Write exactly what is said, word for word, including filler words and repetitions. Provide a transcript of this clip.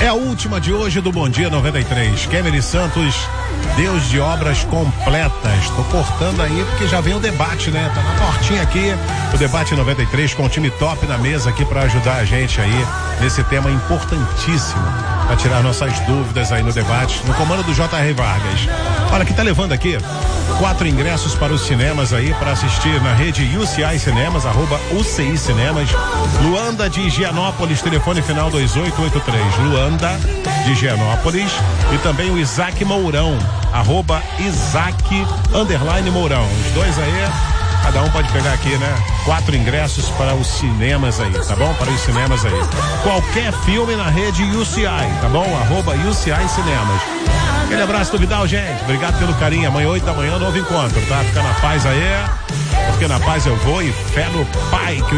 a última de hoje do Bom Dia noventa e três. Kemely Santos, Deus de obras completas. Tô cortando aí porque já vem o debate, né? Tá na portinha aqui o debate noventa e três com um time top na mesa aqui para ajudar a gente aí nesse tema importantíssimo, para tirar nossas dúvidas aí no debate, no comando do J R Vargas. Olha, que tá levando aqui quatro ingressos para os cinemas aí para assistir na rede U C I Cinemas, arroba U C I Cinemas. Luanda de Higienópolis, telefone final dois oito oito três. Luanda de Higienópolis. E também o Isaac Mourão, arroba Isaac underline Mourão. Os dois aí, cada um pode pegar aqui, né? Quatro ingressos para os cinemas aí, tá bom? Para os cinemas aí. Qualquer filme na rede U C I, tá bom? Arroba U C I Cinemas. Aquele abraço do Vidal, gente. Obrigado pelo carinho. Amanhã, oito da manhã, novo encontro, tá? Fica na paz aí, porque na paz eu vou e fé no Pai que o